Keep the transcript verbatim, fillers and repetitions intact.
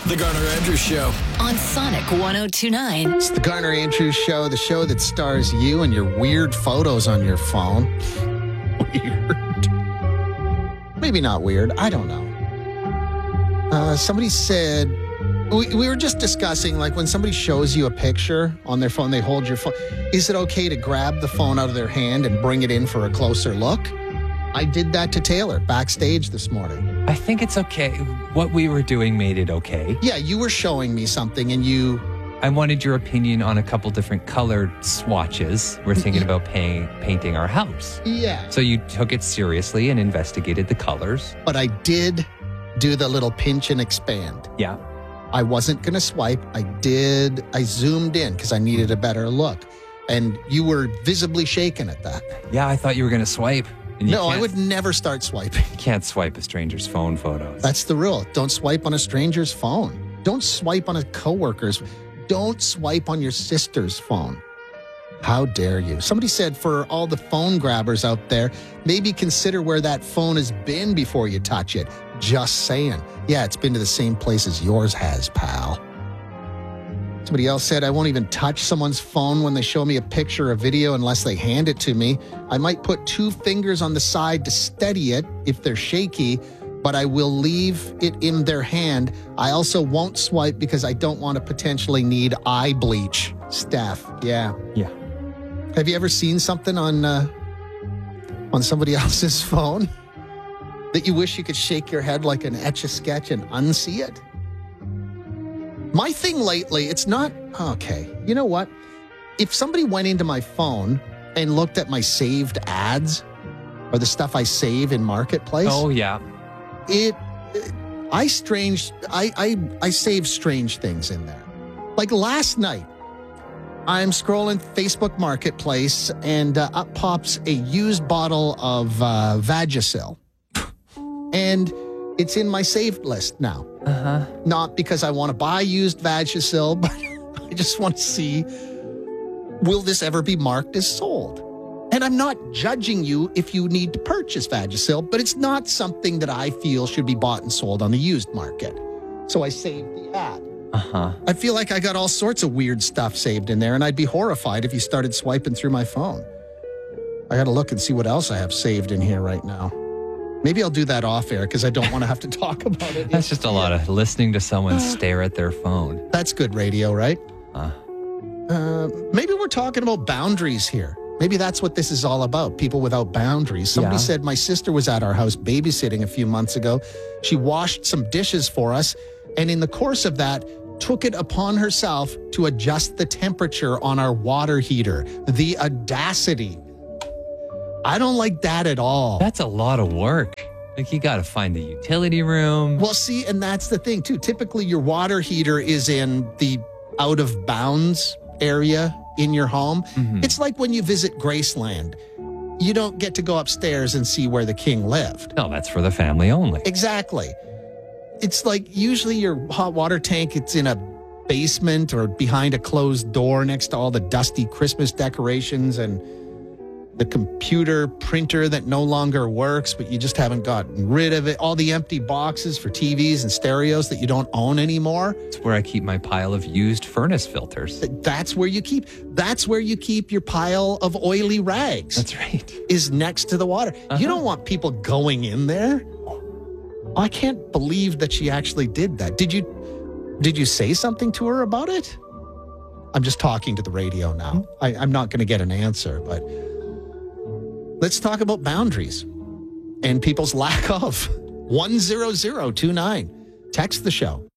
The Garner Andrews Show on Sonic one oh two point nine. It's the Garner Andrews Show, the show that stars you and your weird photos on your phone. Weird. Maybe not weird. I don't know. Uh, somebody said, we, we were just discussing, like when somebody shows you a picture on their phone, they hold your phone. Is it okay to grab the phone out of their hand and bring it in for a closer look? I did that to Taylor backstage this morning. I think it's okay. What we were doing made it okay. Yeah, you were showing me something and you... I wanted your opinion on a couple different colored swatches. We're thinking about pay, painting our house. Yeah. So you took it seriously and investigated the colors. But I did do the little pinch and expand. Yeah. I wasn't going to swipe. I did. I zoomed in because I needed a better look. And you were visibly shaken at that. Yeah, I thought you were going to swipe. And you No, I can't- would never start swiping. You can't swipe a stranger's phone photos. That's the rule. Don't swipe on a stranger's phone. Don't swipe on a coworker's. Don't swipe on your sister's phone. How dare you? Somebody said for all the phone grabbers out there, maybe consider where that phone has been before you touch it. Just saying. Yeah, it's been to the same place as yours has, pal. Somebody else said, I won't even touch someone's phone when they show me a picture or video unless they hand it to me. I might put two fingers on the side to steady it if they're shaky, but I will leave it in their hand. I also won't swipe because I don't want to potentially need eye bleach. Steph, yeah. Yeah. Have you ever seen something on uh, on somebody else's phone that you wish you could shake your head like an Etch-a-Sketch and unsee it? My thing lately, it's not, okay, you know what? If somebody went into my phone and looked at my saved ads or the stuff I save in Marketplace, Oh, yeah. it, it I strange, I, I, I save strange things in there. Like last night, I'm scrolling Facebook Marketplace and uh, up pops a used bottle of uh, Vagisil. And it's in my saved list now. Uh-huh. Not because I want to buy used Vagisil, but I just want to see, will this ever be marked as sold? And I'm not judging you if you need to purchase Vagisil, but it's not something that I feel should be bought and sold on the used market. So I saved the ad. Uh-huh. I feel like I got all sorts of weird stuff saved in there, and I'd be horrified if you started swiping through my phone. I got to look and see what else I have saved in here right now. Maybe I'll do that off air because I don't want to have to talk about it. That's just a lot of listening to someone stare at their phone. That's good radio, right? Uh, Uh, maybe we're talking about boundaries here. Maybe that's what this is all about, people without boundaries. Somebody Yeah. said my sister was at our house babysitting a few months ago. She washed some dishes for us, and in the course of that, took it upon herself to adjust the temperature on our water heater. The audacity. I don't like that at all. that's a lot of work. Like, you got to find the utility room. Well, see, and that's the thing, too. Typically, your water heater is in the out of bounds area in your home. Mhm. It's like when you visit Graceland. You don't get to go upstairs and see where the king lived. No, that's for the family only. Exactly. It's like usually your hot water tank, it's in a basement or behind a closed door next to all the dusty Christmas decorations and the computer printer that no longer works, but you just haven't gotten rid of it. All the empty boxes for T Vs and stereos that you don't own anymore. It's where I keep my pile of used furnace filters. That's where you keep, that's where you keep your pile of oily rags. That's right. Is next to the water. Uh-huh. You don't want people going in there. I can't believe that she actually did that. Did you did you say something to her about it? I'm just talking to the radio now. I, I'm not going to get an answer, but let's talk about boundaries and people's lack of. one zero zero two nine. Text the show.